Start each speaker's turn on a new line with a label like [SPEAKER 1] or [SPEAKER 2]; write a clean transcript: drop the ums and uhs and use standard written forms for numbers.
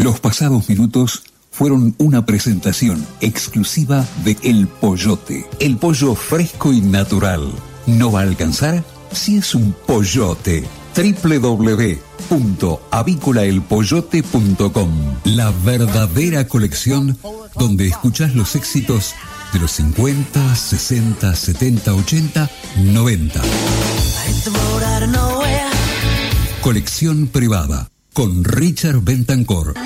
[SPEAKER 1] Los pasados minutos fueron una presentación exclusiva de El Pollote. El pollo fresco y natural. ¿No va a alcanzar? Si es un pollote. www.avícolaelpollote.com. La verdadera colección donde escuchás los éxitos de los 50, 60, 70, 80, 90. Colección privada con Richard Bentancor.